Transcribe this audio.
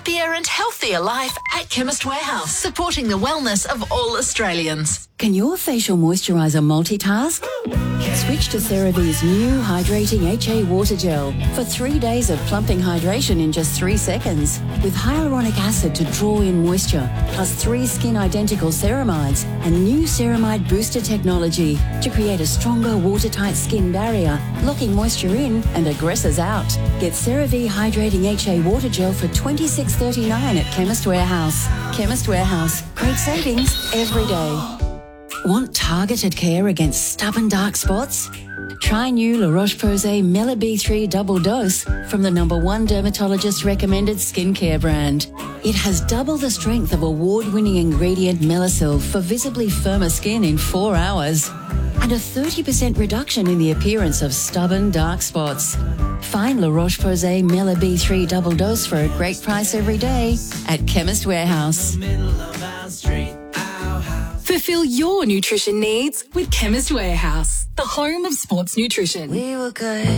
happier and healthier life at Chemist Warehouse, supporting the wellness of all Australians. Can your facial moisturiser multitask? Switch to CeraVe's new Hydrating HA Water Gel for 3 days of plumping hydration in just 3 seconds. With hyaluronic acid to draw in moisture, plus 3 skin-identical ceramides and new ceramide booster technology to create a stronger watertight skin barrier, locking moisture in and aggressors out. Get CeraVe Hydrating HA Water Gel for $26.39 at Chemist Warehouse. Chemist Warehouse. Great savings every day. Want targeted care against stubborn dark spots? Try new La Roche-Posay Mela B3 Double Dose from the #1 dermatologist recommended skincare brand. It has double the strength of award-winning ingredient Melasil for visibly firmer skin in 4 hours and a 30% reduction in the appearance of stubborn dark spots. Find La Roche-Posay Mela B3 Double Dose for a great price every day at Chemist Warehouse. Fulfill your nutrition needs with Chemist Warehouse, the home of sports nutrition. We were good.